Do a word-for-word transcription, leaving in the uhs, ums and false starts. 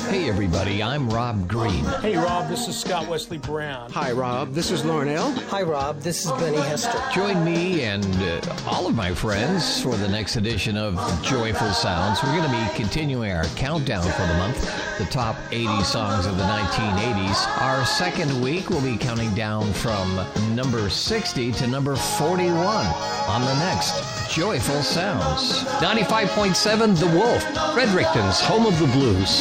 Hey everybody, I'm Rob Green. Hey Rob, this is Scott Wesley Brown. Hi Rob, this is Lauren L. Hi Rob, this is Benny Hester. Join me and uh, all of my friends for the next edition of Joyful Sounds. We're going to be continuing our countdown for the month, the top eighty songs of the nineteen eighties. Our second week we'll be counting down from number sixty to number forty-one on the next Joyful Sounds. ninety-five point seven The Wolf, Fredericton's home of the blues.